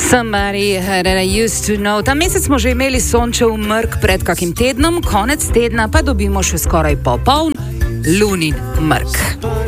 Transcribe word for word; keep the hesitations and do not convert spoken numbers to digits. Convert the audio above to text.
Somebody that I used to know. Ta mesec smo že imeli sončev mrk pred kakim tednom, konec tedna pa dobimo še skoraj popoln lunin mrk.